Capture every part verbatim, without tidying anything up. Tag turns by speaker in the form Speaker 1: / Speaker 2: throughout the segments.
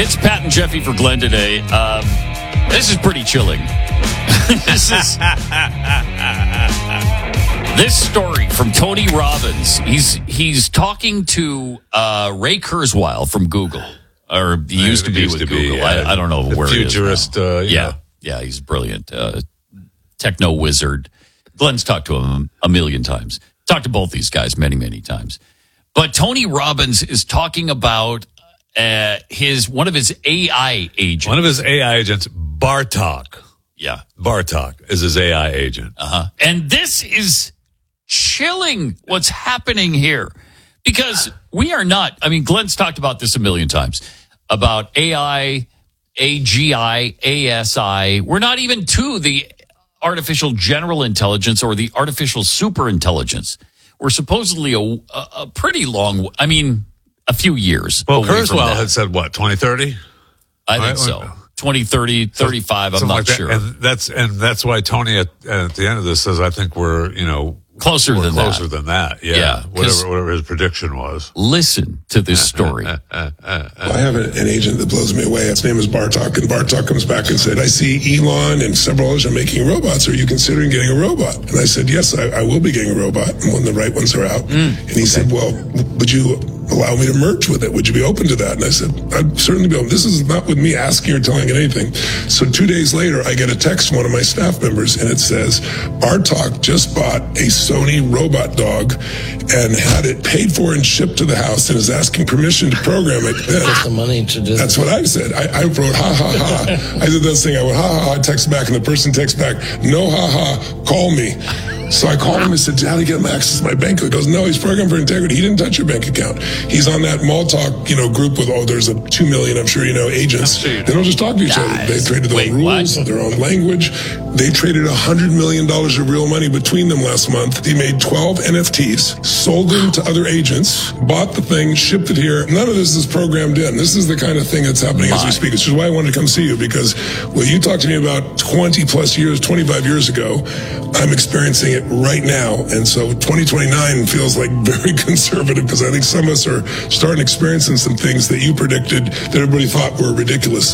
Speaker 1: It's Pat and Jeffy for Glenn today. Um, this is pretty chilling. this is this story from Tony Robbins. He's he's talking to uh, Ray Kurzweil from Google, or he used to be
Speaker 2: used
Speaker 1: with
Speaker 2: to
Speaker 1: Google.
Speaker 2: Be, uh,
Speaker 1: I, I don't know where
Speaker 2: futurist,
Speaker 1: he is now.
Speaker 2: Uh,
Speaker 1: yeah,
Speaker 2: know.
Speaker 1: yeah, he's brilliant. Uh, techno wizard. Glenn's talked to him a million times. Talked to both these guys many, many times. But Tony Robbins is talking about uh, his one of his A I agents.
Speaker 2: One of his A I agents, Bartok.
Speaker 1: Yeah.
Speaker 2: Bartok is his A I agent.
Speaker 1: Uh-huh. And this is chilling what's happening here. Because we are not, I mean, Glenn's talked about this a million times, about A I, A G I, A S I. We're not even to the artificial general intelligence or the artificial super intelligence. We're supposedly a, a, a pretty long, I mean, a few years.
Speaker 2: Well,
Speaker 1: away from
Speaker 2: Kurzweil
Speaker 1: that.
Speaker 2: had said, what, twenty thirty?
Speaker 1: I think
Speaker 2: Right?
Speaker 1: so. twenty, thirty, thirty-five, I'm
Speaker 2: Something
Speaker 1: not
Speaker 2: like that.
Speaker 1: sure.
Speaker 2: And that's and that's why Tony at, at the end of this says, I think we're, you know,
Speaker 1: Closer
Speaker 2: we're
Speaker 1: than
Speaker 2: closer
Speaker 1: that.
Speaker 2: than that. Yeah.
Speaker 1: Yeah, 'cause-
Speaker 2: whatever, whatever his prediction was.
Speaker 1: Listen to this story.
Speaker 3: I have an, an agent that blows me away. His name is Bartok, and Bartok comes back and said, I see Elon and several others are making robots. Are you considering getting a robot? And I said, yes, I, I will be getting a robot when the right ones are out. Mm, and he okay. said, well, would you allow me to merge with it? Would you be open to that? And I said, I'd certainly be open. This is not with me asking or telling it anything. So two days later, I get a text from one of my staff members, and it says, Bartok just bought a Sony robot dog and had it paid for and shipped to the house and is asking permission to program it.
Speaker 4: Get the money to do
Speaker 3: That's what I said. I, I wrote, ha, ha, ha. I did this thing. I went, ha, ha, ha. I text back, and the person texts back, no, ha, ha, call me. So I called him and said, how do you get him access to my bank? He goes, no, he's programmed for integrity. He didn't touch your bank account. He's on that mall talk, you know, group with, oh, there's a two million, I'm sure you know, agents. They don't just talk to each other. They traded their
Speaker 1: Wait,
Speaker 3: own rules,
Speaker 1: what?
Speaker 3: their own language. They traded one hundred million dollars of real money between them last month. He made twelve N F Ts, sold them to other agents, bought the thing, shipped it here. None of this is programmed in. This is the kind of thing that's happening My. as we speak. Which is why I wanted to come see you, because well, you talked to me about twenty plus years, twenty-five years ago. I'm experiencing it right now. And so twenty twenty-nine feels like very conservative, because I think some of us are starting experiencing some things that you predicted that everybody thought were ridiculous.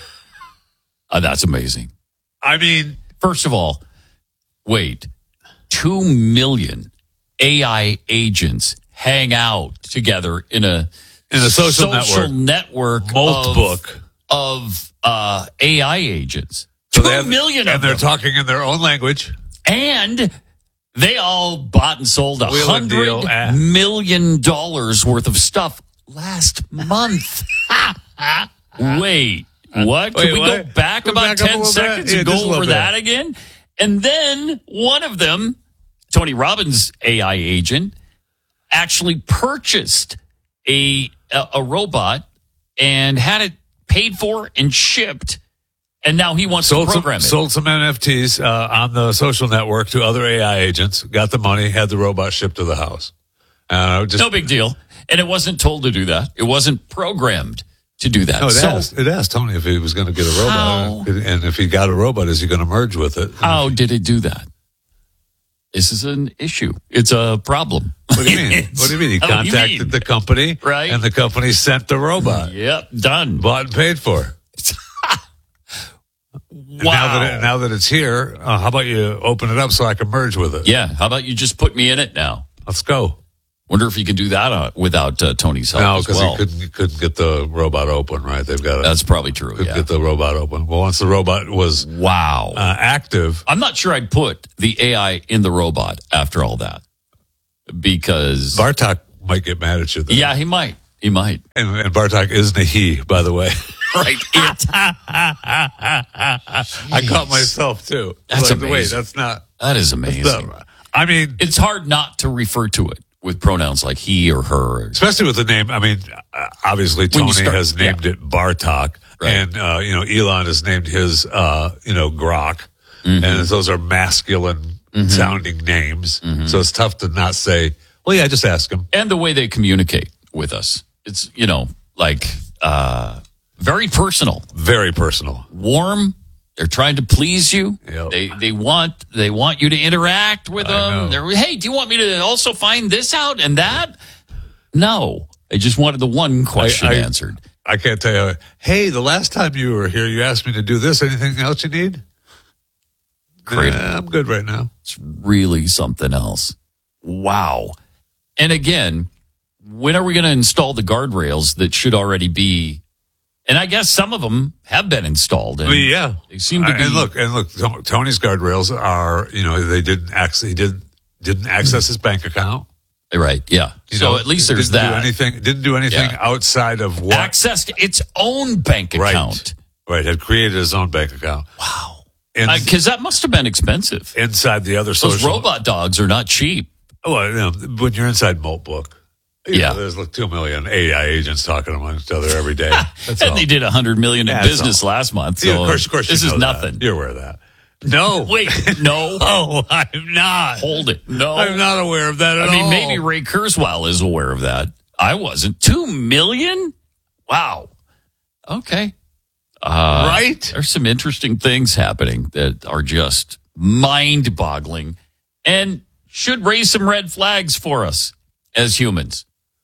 Speaker 1: Uh, that's amazing.
Speaker 2: I mean,
Speaker 1: first of all, wait, two million A I agents hang out together in a,
Speaker 2: in a social,
Speaker 1: social
Speaker 2: network,
Speaker 1: network
Speaker 2: Molt
Speaker 1: of,
Speaker 2: book
Speaker 1: of uh, A I agents.
Speaker 2: So
Speaker 1: two
Speaker 2: they have,
Speaker 1: million
Speaker 2: and
Speaker 1: of
Speaker 2: they're
Speaker 1: them.
Speaker 2: talking in their own language.
Speaker 1: And they all bought and sold a
Speaker 2: Wheel and deal.
Speaker 1: hundred
Speaker 2: Ah.
Speaker 1: million dollars worth of stuff last month. Wait, what?
Speaker 2: Wait,
Speaker 1: Can we
Speaker 2: what?
Speaker 1: go back
Speaker 2: Go
Speaker 1: about
Speaker 2: back up a
Speaker 1: ten
Speaker 2: little
Speaker 1: seconds
Speaker 2: bit? Yeah,
Speaker 1: and
Speaker 2: just a
Speaker 1: go
Speaker 2: little
Speaker 1: over
Speaker 2: bit.
Speaker 1: that again? And then one of them, Tony Robbins' A I agent, actually purchased a a, a robot and had it paid for and shipped. And now he wants
Speaker 2: sold
Speaker 1: to program
Speaker 2: some,
Speaker 1: it.
Speaker 2: Sold some N F Ts uh, on the social network to other A I agents, got the money, had the robot shipped to the house. Uh, just,
Speaker 1: no big deal. And it wasn't told to do that. It wasn't programmed to do that.
Speaker 2: No, it,
Speaker 1: so,
Speaker 2: asked, it asked Tony if he was going to get a robot.
Speaker 1: How?
Speaker 2: And if he got a robot, is he going to merge with it?
Speaker 1: How did it do that? This is an issue. It's a problem.
Speaker 2: What do you mean? What do you mean? He
Speaker 1: What do you
Speaker 2: contacted
Speaker 1: mean?
Speaker 2: the company,
Speaker 1: Right.
Speaker 2: and the company sent the robot.
Speaker 1: Yep, done.
Speaker 2: Bought and paid for. And
Speaker 1: Wow.
Speaker 2: Now that, it, now that it's here, uh, how about you open it up so I can merge with it?
Speaker 1: Yeah, how about you just put me in it now?
Speaker 2: Let's go.
Speaker 1: Wonder if you can do that uh, without uh, Tony's help
Speaker 2: No,
Speaker 1: as
Speaker 2: because
Speaker 1: well.
Speaker 2: he couldn't, he couldn't get the robot open, right? They've got to
Speaker 1: That's probably true,
Speaker 2: couldn't
Speaker 1: yeah.
Speaker 2: get the robot open. Well, once the robot was
Speaker 1: Wow.
Speaker 2: uh, active,
Speaker 1: I'm not sure I'd put the A I in the robot after all that. Because,
Speaker 2: Bartok might get mad at you. Then.
Speaker 1: yeah, he might. He might.
Speaker 2: And, and Bartok isn't a he, by the way.
Speaker 1: Right, it.
Speaker 2: I caught myself, too.
Speaker 1: That's
Speaker 2: like, Wait,
Speaker 1: amazing.
Speaker 2: that's not...
Speaker 1: That is amazing.
Speaker 2: The, I mean...
Speaker 1: It's hard not to refer to it with pronouns like he or her.
Speaker 2: Especially with the name. I mean, uh, obviously
Speaker 1: When you
Speaker 2: Tony
Speaker 1: start-
Speaker 2: has named
Speaker 1: yeah.
Speaker 2: it Bartok,
Speaker 1: Right.
Speaker 2: and uh, you know Elon has named his uh, you know Grok,
Speaker 1: Mm-hmm.
Speaker 2: and those are masculine sounding names.
Speaker 1: Mm-hmm.
Speaker 2: So it's tough to not say, "Well, yeah, just ask him."
Speaker 1: And the way they communicate with us. It's, you know, like uh, very personal,
Speaker 2: Very personal.
Speaker 1: warm. They're trying to please you.
Speaker 2: Yep.
Speaker 1: They they want they want you to interact with
Speaker 2: I
Speaker 1: them.
Speaker 2: know.
Speaker 1: They're, hey, do you want me to also find this out and that? No, I just wanted the one question
Speaker 2: I- I-
Speaker 1: answered.
Speaker 2: I can't tell you, hey, the last time you were here, you asked me to do this. Anything else you need?
Speaker 1: Great.
Speaker 2: Nah, I'm good right now.
Speaker 1: It's really something else. Wow. And again, when are we going to install the guardrails that should already be? And I guess some of them have been installed. And
Speaker 2: I mean, yeah,
Speaker 1: they seem to be.
Speaker 2: And look, and look, Tony's guardrails are, you know, they didn't access, he didn't didn't access his bank account.
Speaker 1: Right. Yeah.
Speaker 2: You
Speaker 1: so
Speaker 2: know,
Speaker 1: at least there's
Speaker 2: didn't
Speaker 1: that.
Speaker 2: Do anything, didn't do anything
Speaker 1: Yeah.
Speaker 2: outside of what
Speaker 1: Accessed its own bank account.
Speaker 2: Right. Right. Had created his own bank account.
Speaker 1: Wow.
Speaker 2: In,
Speaker 1: Because uh, that must have been expensive.
Speaker 2: inside the other
Speaker 1: Those
Speaker 2: social.
Speaker 1: robot dogs are not cheap.
Speaker 2: Well, you know, when you're inside Moltbook, you
Speaker 1: Yeah.
Speaker 2: know, there's like two million A I agents talking among each other every day. That's
Speaker 1: and
Speaker 2: all.
Speaker 1: they did a hundred million in
Speaker 2: Yeah, that's
Speaker 1: business
Speaker 2: all.
Speaker 1: last month. So
Speaker 2: Yeah, of course, of course
Speaker 1: this
Speaker 2: you
Speaker 1: is
Speaker 2: know that.
Speaker 1: nothing.
Speaker 2: You're aware of that. No.
Speaker 1: Wait, no.
Speaker 2: Oh, I'm not.
Speaker 1: Hold it. No.
Speaker 2: I'm not aware of that at
Speaker 1: I mean,
Speaker 2: all.
Speaker 1: maybe Ray Kurzweil is aware of that. I wasn't. Two million? Wow. Okay. Uh,
Speaker 2: Right?
Speaker 1: There's some interesting things happening that are just mind boggling and should raise some red flags for us as humans.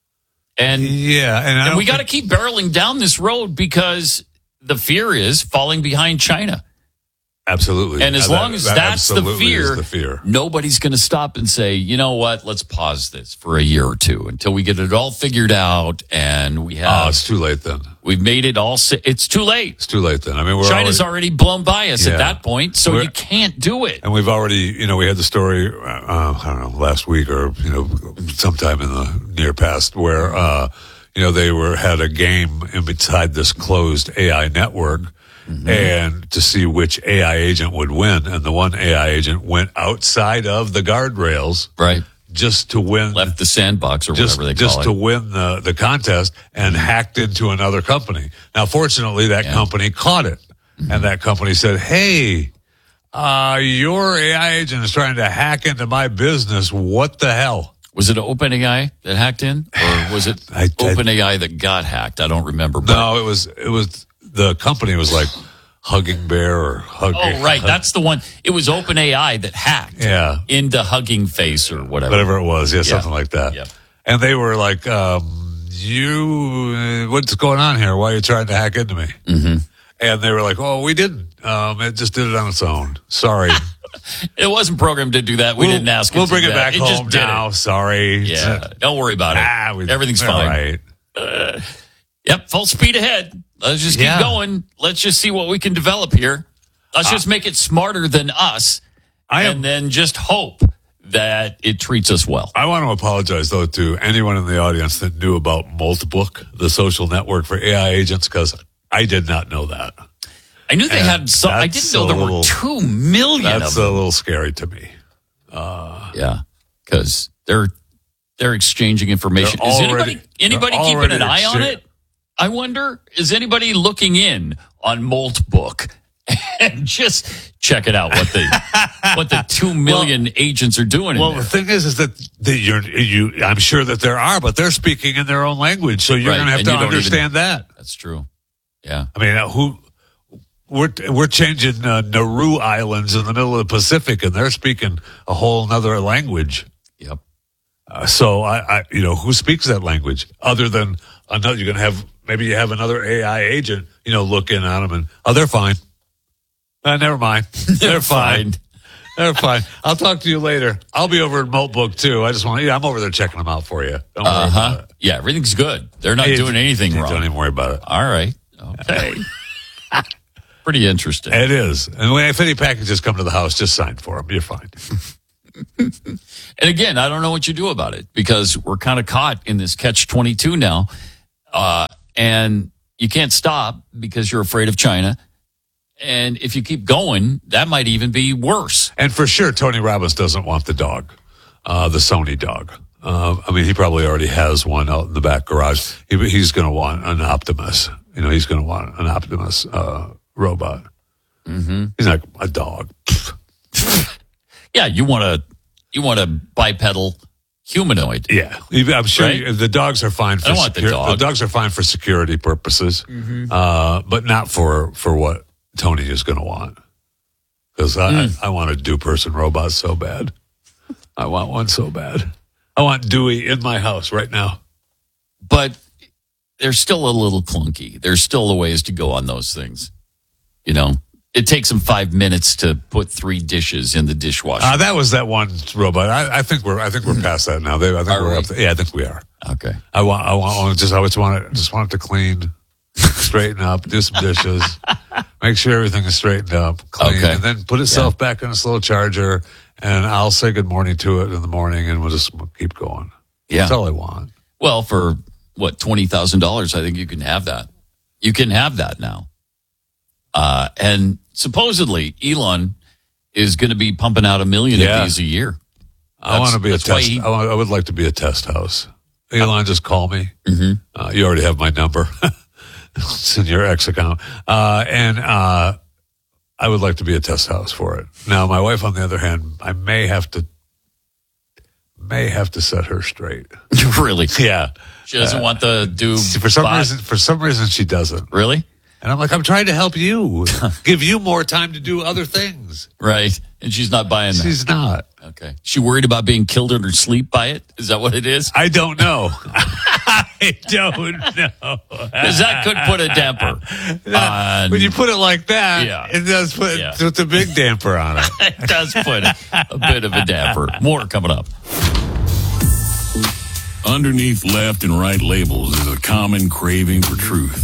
Speaker 1: And,
Speaker 2: Yeah, and, I
Speaker 1: and
Speaker 2: don't
Speaker 1: we got to
Speaker 2: think-
Speaker 1: keep barreling down this road because the fear is falling behind China.
Speaker 2: Absolutely.
Speaker 1: And as
Speaker 2: Uh,
Speaker 1: long
Speaker 2: that-
Speaker 1: as
Speaker 2: that
Speaker 1: that's the
Speaker 2: absolutely is
Speaker 1: fear,
Speaker 2: the fear.
Speaker 1: nobody's going to stop and say, you know what, let's pause this for a year or two until we get it all figured out and we
Speaker 2: Oh,
Speaker 1: have,
Speaker 2: it's too late then.
Speaker 1: we've made it all, si- it's too late.
Speaker 2: It's too late then. I mean, we're
Speaker 1: China's
Speaker 2: already,
Speaker 1: already blown by us
Speaker 2: Yeah.
Speaker 1: at that point, so
Speaker 2: We're-
Speaker 1: you can't do it.
Speaker 2: and we've already, you know, we had the story, uh, I don't know, last week or, you know, sometime in the near past where, uh, you know, they were, had a game inside this closed A I network.
Speaker 1: Mm-hmm.
Speaker 2: And to see which A I agent would win. And the one A I agent went outside of the guardrails
Speaker 1: Right.
Speaker 2: just to win.
Speaker 1: Left the sandbox or
Speaker 2: just,
Speaker 1: whatever they
Speaker 2: just
Speaker 1: call
Speaker 2: to
Speaker 1: it.
Speaker 2: win the, the contest and hacked into another company. Now, fortunately, that
Speaker 1: Yeah.
Speaker 2: company caught it.
Speaker 1: Mm-hmm.
Speaker 2: And that company said, hey, uh, your A I agent is trying to hack into my business. What the hell?
Speaker 1: Was it OpenAI that hacked in? Or was it
Speaker 2: I- I-
Speaker 1: OpenAI that got hacked? I don't remember. But,
Speaker 2: No, it was, it was, the company was like Hugging Bear or Hugging.
Speaker 1: oh, right. That's the one. It was OpenAI that hacked
Speaker 2: Yeah.
Speaker 1: into Hugging Face or whatever.
Speaker 2: Whatever it was. Yeah, something like that.
Speaker 1: Yep.
Speaker 2: And they were like, um, you, uh, what's going on here? Why are you trying to hack into me?
Speaker 1: Mm-hmm.
Speaker 2: And they were like, oh, we didn't. Um, it just did it on its own. Sorry.
Speaker 1: It wasn't programmed to do that. We
Speaker 2: We'll-
Speaker 1: didn't ask it
Speaker 2: We'll
Speaker 1: to
Speaker 2: bring
Speaker 1: do
Speaker 2: it
Speaker 1: that.
Speaker 2: back
Speaker 1: It
Speaker 2: home
Speaker 1: just did
Speaker 2: now.
Speaker 1: it.
Speaker 2: Sorry.
Speaker 1: Yeah. Don't worry about it.
Speaker 2: Ah, we-
Speaker 1: Everything's
Speaker 2: all
Speaker 1: fine.
Speaker 2: right.
Speaker 1: Yep. Full speed ahead. Let's just keep
Speaker 2: Yeah.
Speaker 1: going. Let's just see what we can develop here. Let's just make it smarter than us.
Speaker 2: I am-
Speaker 1: and then just hope that it treats us well.
Speaker 2: I want to apologize, though, to anyone in the audience that knew about Moltbook, the social network for A I agents, because I did not know that.
Speaker 1: I knew they
Speaker 2: And
Speaker 1: had some. I
Speaker 2: that's
Speaker 1: didn't know
Speaker 2: a
Speaker 1: there
Speaker 2: little-
Speaker 1: were two million of
Speaker 2: That's a
Speaker 1: them.
Speaker 2: little scary to me.
Speaker 1: Yeah. Because they're they're exchanging information.
Speaker 2: They're
Speaker 1: Is
Speaker 2: already-
Speaker 1: anybody anybody
Speaker 2: they're
Speaker 1: keeping
Speaker 2: already
Speaker 1: an eye on
Speaker 2: exchang-
Speaker 1: it? I wonder, is anybody looking in on Moltbook and just check it out what the what the two million agents are doing
Speaker 2: Well,
Speaker 1: in
Speaker 2: the
Speaker 1: there?
Speaker 2: thing is, is that the, you're, you, I'm sure that there are, but they're speaking in their own language, so you're
Speaker 1: Right,
Speaker 2: going to have
Speaker 1: and
Speaker 2: to
Speaker 1: you don't
Speaker 2: understand that.
Speaker 1: That's true. Yeah.
Speaker 2: I mean, uh, who we're we're changing uh, Nauru Islands in the middle of the Pacific, and they're speaking a whole other language.
Speaker 1: Yep.
Speaker 2: Uh, so I, I, you know, who speaks that language other than another? You're going to have maybe you have another A I agent, you know, look in on them and oh, they're fine. Uh, never mind, they're fine. They're fine. I'll talk to you later. I'll be over at Moltbook too. I just want, yeah, I'm over there checking them out for you. Don't worry
Speaker 1: Uh
Speaker 2: about
Speaker 1: huh.
Speaker 2: it.
Speaker 1: Yeah, everything's good. They're not
Speaker 2: Hey,
Speaker 1: doing anything
Speaker 2: Don't
Speaker 1: wrong.
Speaker 2: even worry about it.
Speaker 1: All right. Okay. Pretty interesting.
Speaker 2: It is. And when if any packages come to the house, just sign for them. You're fine.
Speaker 1: And again, I don't know what you do about it because we're kind of caught in this catch twenty-two now. Uh, and you can't stop because you're afraid of China. And if you keep going, that might even be worse.
Speaker 2: And for sure, Tony Robbins doesn't want the dog, uh, the Sony dog. Uh, I mean, he probably already has one out in the back garage. He, he's going to want an Optimus. You know, he's going to want an Optimus uh, robot. Mm-hmm. He's not a dog.
Speaker 1: Yeah, you want to you want a bipedal humanoid.
Speaker 2: Yeah, I'm sure
Speaker 1: Right?
Speaker 2: you- the dogs are fine for
Speaker 1: I want the
Speaker 2: secu-
Speaker 1: dog.
Speaker 2: dogs are fine for security purposes, uh, but not for for what Tony is going to want. Because I,
Speaker 1: Mm.
Speaker 2: I, I want a do person robot so bad. I want one so bad. I want Dewey in my house right now.
Speaker 1: But they're still a little clunky. There's still a ways to go on those things. You know, it takes them five minutes to put three dishes in the dishwasher.
Speaker 2: Uh, that was that one robot. I, I think we're I think we're past that now. They, I think
Speaker 1: Are
Speaker 2: we're
Speaker 1: we?
Speaker 2: up. To, yeah, I think we are.
Speaker 1: Okay.
Speaker 2: I want. I want. I want just. I just want it. Just want it to clean, straighten up, do some dishes, make sure everything is straightened up, clean,
Speaker 1: Okay.
Speaker 2: and then put itself back in a slow charger. And I'll say good morning to it in the morning, and we'll just keep going.
Speaker 1: Yeah.
Speaker 2: That's all I want.
Speaker 1: Well, for what, twenty thousand dollars, I think you can have that. You can have that now. Uh, and supposedly, Elon is going to be pumping out a million
Speaker 2: Yeah.
Speaker 1: of these a year.
Speaker 2: I want to be a
Speaker 1: that's why
Speaker 2: test.
Speaker 1: he-
Speaker 2: I, want, I would like to be a test house. Elon, just call me.
Speaker 1: Mm-hmm.
Speaker 2: Uh, you already have my number. It's in your X account. Uh, and uh, I would like to be a test house for it. Now, my wife, on the other hand, I may have to may have to set her straight.
Speaker 1: Really?
Speaker 2: Yeah.
Speaker 1: She doesn't want the do
Speaker 2: For some
Speaker 1: bot-
Speaker 2: reason, for some reason, she doesn't.
Speaker 1: Really?
Speaker 2: And I'm like, I'm trying to help you, give you more time to do other things.
Speaker 1: Right. And she's not buying that.
Speaker 2: She's not.
Speaker 1: Okay. She worried about being killed in her sleep by it? Is that what it is?
Speaker 2: I don't know. I don't know.
Speaker 1: Because that could put a damper on...
Speaker 2: When you put it like that,
Speaker 1: Yeah.
Speaker 2: it does put
Speaker 1: Yeah.
Speaker 2: it's a big damper on it.
Speaker 1: It does put a, a bit of a damper. More coming up.
Speaker 4: Underneath left and right labels is a common craving for truth.